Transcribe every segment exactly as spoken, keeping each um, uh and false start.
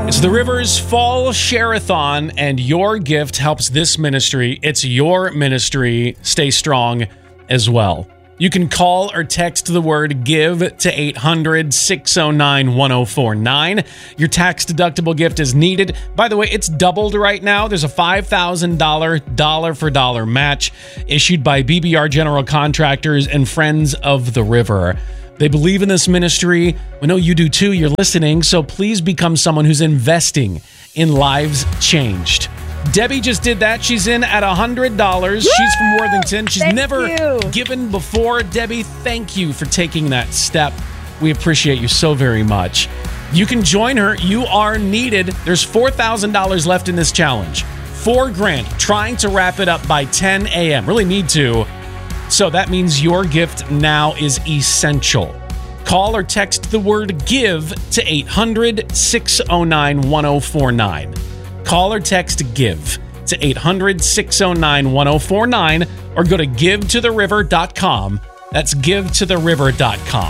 It's the Rivers Fall Share-a-thon, and your gift helps this ministry. It's your ministry. Stay strong as well. You can call or text the word GIVE to eight hundred, six oh nine, one oh four nine. Your tax-deductible gift is needed. By the way, it's doubled right now. There's a five thousand dollars dollar-for-dollar match issued by B B R General Contractors and Friends of the River. They believe in this ministry. We know you do too. You're listening, so please become someone who's investing in lives changed. Debbie just did that. She's in at one hundred dollars. Woo! She's from Worthington. She's thank never you. given before. Debbie, thank you for taking that step. We appreciate you so very much. You can join her. You are needed. There's four thousand dollars left in this challenge. Four grand. Trying to wrap it up by ten a.m. Really need to. So that means your gift now is essential. Call or text the word GIVE to eight hundred, six oh nine, one oh four nine. Call or text GIVE to eight hundred, six oh nine, one oh four nine or go to give to the river dot com. That's give to the river dot com.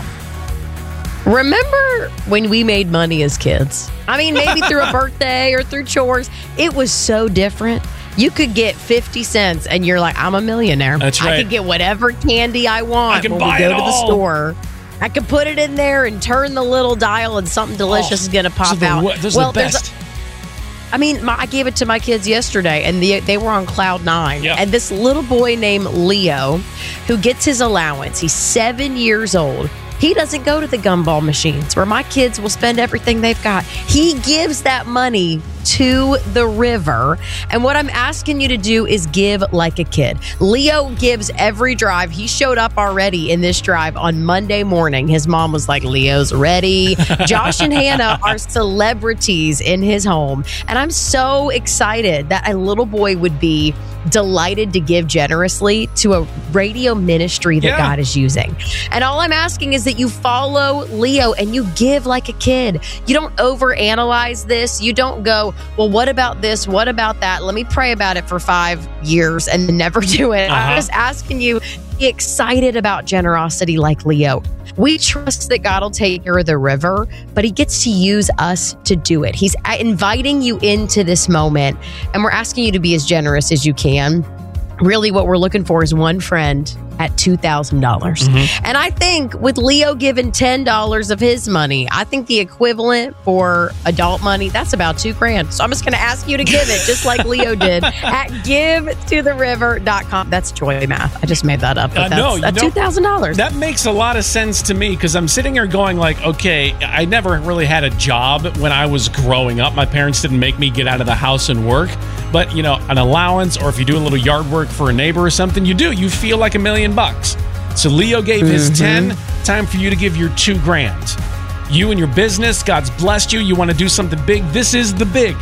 Remember when we made money as kids? I mean, maybe through a birthday or through chores. It was so different. You could get fifty cents and you're like, I'm a millionaire. That's right. I could get whatever candy I want I can when buy we go it to the all. store. I could put it in there and turn the little dial and something delicious Oh, is going to pop those are the out. wo- those are well, the there's best. a- I mean, my, I gave it to my kids yesterday, and the, they were on cloud nine. Yep. And this little boy named Leo, who gets his allowance, he's seven years old. He doesn't go to the gumball machines where my kids will spend everything they've got. He gives that money to the river. And what I'm asking you to do is give like a kid. Leo gives every drive. He showed up already in this drive on Monday morning. His mom was like, Leo's ready. Josh and Hannah are celebrities in his home. And I'm so excited that a little boy would be delighted to give generously to a radio ministry that Yeah. God is using. And all I'm asking is that you follow Leo and you give like a kid. You don't overanalyze this. You don't go, well, what about this? What about that? Let me pray about it for five years and then never do it. Uh-huh. I'm just asking you, be excited about generosity like Leo. We trust that God will take care of the river, but he gets to use us to do it. He's inviting you into this moment, and we're asking you to be as generous as you can. Really, what we're looking for is one friend at two thousand dollars. Mm-hmm. And I think with Leo giving ten dollars of his money, I think the equivalent for adult money, that's about two grand. So I'm just going to ask you to give it just like Leo did at give to the river dot com. That's joy math. I just made that up. But Uh, that's, no, you that's know- two thousand dollars. That makes a lot of sense to me because I'm sitting here going like, okay, I never really had a job when I was growing up. My parents didn't make me get out of the house and work. But, you know, an allowance or if you do a little yard work for a neighbor or something, you do. You feel like a million bucks. So Leo gave his Mm-hmm. ten. Time for you to give your two grand. You and your business, God's blessed you. You want to do something big. This is the big.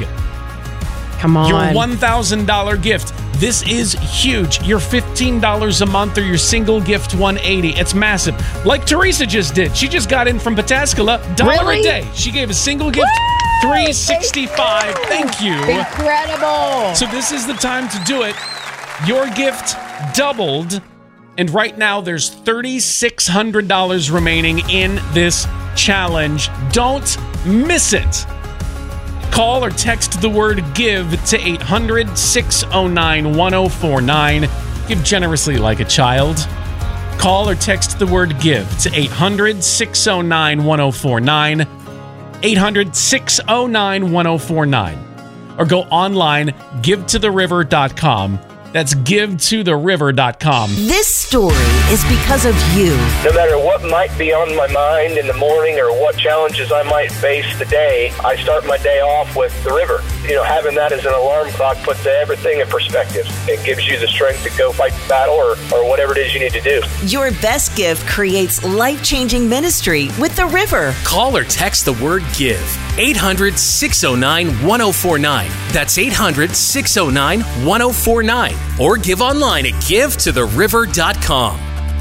Come on. Your one thousand dollars gift. This is huge. Your fifteen dollars a month or your single gift one hundred eighty dollars. It's massive. Like Teresa just did. She just got in from Pataskala. Dollar Really? a day. She gave a single gift. Woo! three hundred sixty-five dollars. Thank you. Incredible. So this is the time to do it. Your gift doubled. And right now there's three thousand six hundred dollars remaining in this challenge. Don't miss it. Call or text the word GIVE to eight hundred, six oh nine, one oh four nine. Give generously like a child. Call or text the word GIVE to eight hundred, six oh nine, one oh four nine. eight hundred, six oh nine, one oh four nine. Or go online, give to the river dot com. That's give to the river dot com. This story is because of you. No matter what might be on my mind in the morning or what challenges I might face today, I start my day off with the river. You know, having that as an alarm clock puts everything in perspective. It gives you the strength to go fight the battle or, or whatever it is you need to do. Your best gift creates life-changing ministry with the river. Call or text the word GIVE. eight hundred, six oh nine, one oh four nine. That's eight hundred, six oh nine, one oh four nine. Or give online at give to the river dot com.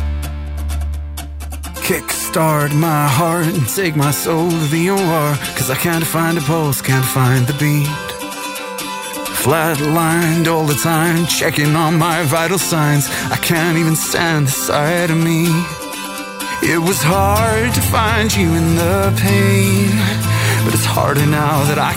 Kickstart my heart and take my soul to the O R. Cause I can't find a pulse, can't find the beat. Flatlined all the time, checking on my vital signs. I can't even stand the sight of me. It was hard to find you in the pain, but it's harder now that I